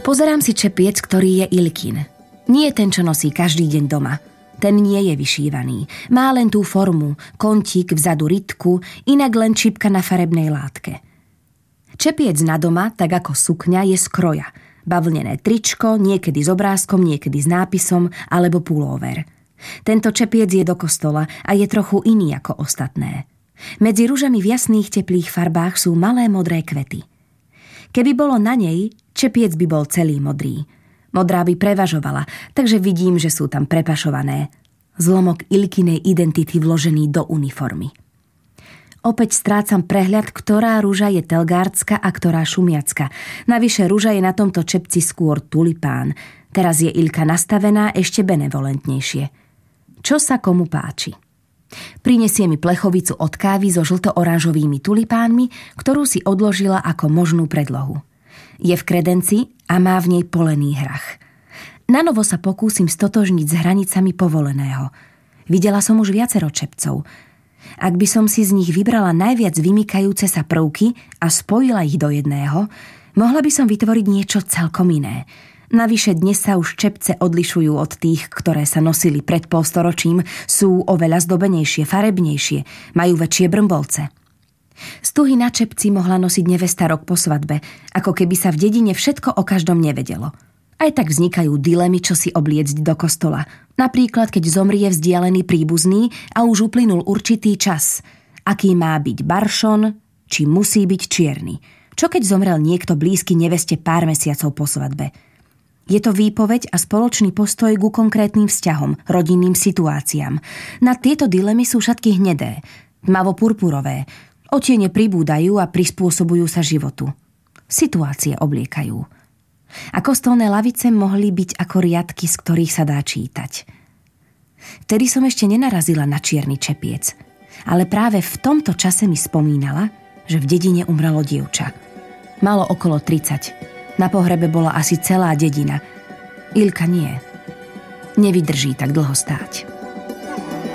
Pozerám si čepiec, ktorý je Ilkin. Nie ten, čo nosí každý deň doma. Ten nie je vyšívaný. Má len tú formu, kontík, vzadu rytku, inak len čipka na farebnej látke. Čepiec na doma, tak ako sukňa, je z kroja. Bavlnené tričko, niekedy s obrázkom, niekedy s nápisom, alebo pulóver. Tento čepiec je do kostola a je trochu iný ako ostatné. Medzi ružami v jasných teplých farbách sú malé modré kvety. Keby bolo na nej, čepiec by bol celý modrý. Modrá by prevažovala, takže vidím, že sú tam prepašované. Zlomok Ilkinej identity vložený do uniformy. Opäť strácam prehľad, ktorá ruža je telgárdzka a ktorá šumiacka. Navyše ruža je na tomto čepci skôr tulipán. Teraz je Ilka nastavená ešte benevolentnejšie. Čo sa komu páči? Prinesie mi plechovicu od kávy so žlto-oranžovými tulipánmi, ktorú si odložila ako možnú predlohu. Je v kredenci a má v nej polený hrach. Nanovo sa pokúsim stotožniť s hranicami povoleného. Videla som už viacero čepcov. Ak by som si z nich vybrala najviac vymykajúce sa prvky a spojila ich do jedného, mohla by som vytvoriť niečo celkom iné. Navyše dnes sa už čepce odlišujú od tých, ktoré sa nosili pred polstoročím, sú oveľa zdobenejšie, farebnejšie, majú väčšie brmbolce. Stuhy na čepci mohla nosiť nevesta rok po svadbe, ako keby sa v dedine všetko o každom nevedelo. Aj tak vznikajú dilemy, čo si obliecť do kostola. Napríklad, keď zomrie vzdialený príbuzný a už uplynul určitý čas. Aký má byť baršon, či musí byť čierny. Čo keď zomrel niekto blízky neveste pár mesiacov po svadbe? Je to výpoveď a spoločný postoj ku konkrétnym vzťahom, rodinným situáciám. Na tieto dilemy sú šatky hnedé, tmavo-purpurové. Otiene pribúdajú a prispôsobujú sa životu. Situácie obliekajú. A kostolné lavice mohli byť ako riadky, z ktorých sa dá čítať. Vtedy som ešte nenarazila na čierny čepiec, ale práve v tomto čase mi spomínala, že v dedine umrelo dievča. Malo okolo 30. Na pohrebe bola asi celá dedina. Ilka nie. Nevydrží tak dlho stáť.